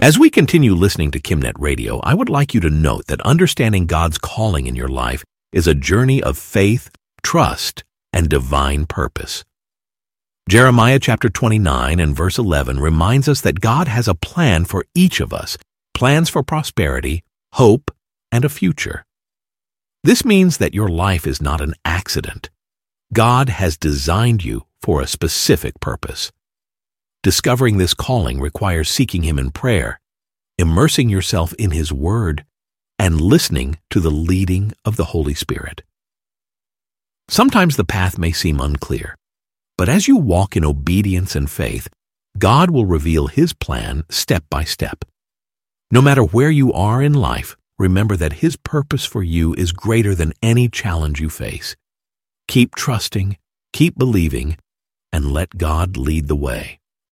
As we continue listening to KimNet Radio, I would like you to note that understanding God's calling in your life is a journey of faith, trust, and divine purpose. Jeremiah chapter 29 and verse 11 reminds us that God has a plan for each of us, plans for prosperity, hope, and a future. This means that your life is not an accident. God has designed you for a specific purpose. Discovering this calling requires seeking Him in prayer, immersing yourself in His Word, and listening to the leading of the Holy Spirit. Sometimes the path may seem unclear, but as you walk in obedience and faith, God will reveal His plan step by step. No matter where you are in life, remember that His purpose for you is greater than any challenge you face. Keep trusting, keep believing, and let God lead the way.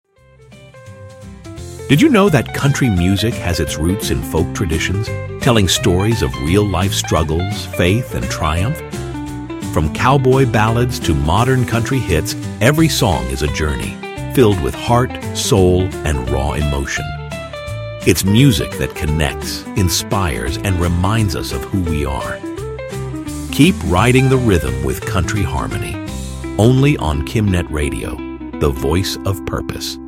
Did you know that country music has its roots in folk traditions, telling stories of real-life struggles, faith, and triumph? From cowboy ballads to modern country hits, every song is a journey, filled with heart, soul, and raw emotion. It's music that connects, inspires, and reminds us of who we are. Keep riding the rhythm with country harmony, only on KimNet Radio, the voice of purpose.